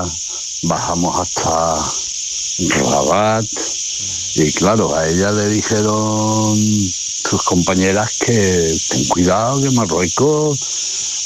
bajamos hasta Rabat y claro, a ella le dijeron sus compañeras que ten cuidado, que Marruecos